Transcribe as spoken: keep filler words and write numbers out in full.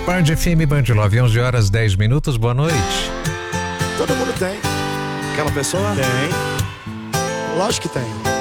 Band F M, Band Love, onze horas dez minutos, boa noite. Todo mundo tem. Aquela pessoa? Tem. Lógico que tem.